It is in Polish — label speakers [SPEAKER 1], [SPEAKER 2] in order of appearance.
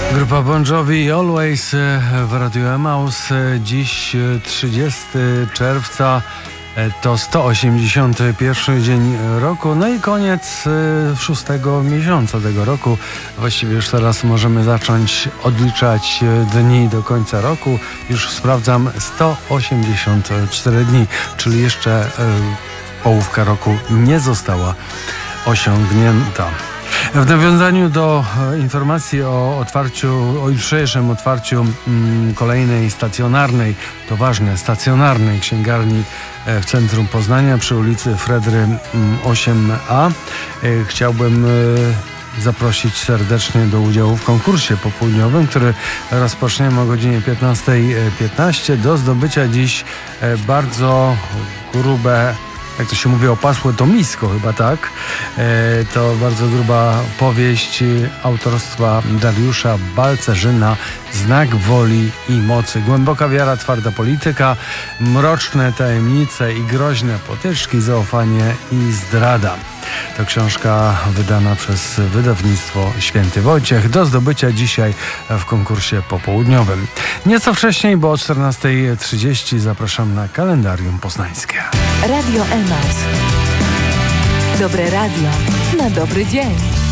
[SPEAKER 1] Grupa Bon Jovi Always w Radiu Emaus. Dziś 30 czerwca to 181 dzień roku, no i koniec 6 miesiąca tego roku. Właściwie już teraz możemy zacząć odliczać dni do końca roku. Już sprawdzam, 184 dni, czyli jeszcze połówka roku nie została osiągnięta. W nawiązaniu do informacji o jutrzejszym otwarciu kolejnej stacjonarnej, to ważne, stacjonarnej księgarni w centrum Poznania przy ulicy Fredry 8a, chciałbym zaprosić serdecznie do udziału w konkursie popołudniowym, który rozpoczniemy o godzinie 15:15. Do zdobycia dziś bardzo grube, jak to się mówi, opasłe tomisko, chyba tak. To bardzo gruba powieść autorstwa Dariusza Balcerzyna, Znak woli i mocy. Głęboka wiara, twarda polityka, mroczne tajemnice i groźne potyczki, zaufanie i zdrada. To książka wydana przez wydawnictwo Święty Wojciech, do zdobycia dzisiaj w konkursie popołudniowym. Nieco wcześniej, bo o 14:30 zapraszam na kalendarium poznańskie.
[SPEAKER 2] Radio Emaus. Dobre radio na dobry dzień.